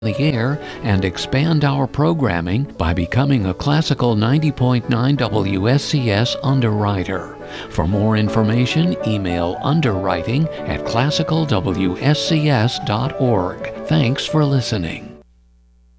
the air and expand our programming by becoming a Classical 90.9 WSCS underwriter. For more information, email underwriting@classicalwscs.org. Thanks for listening.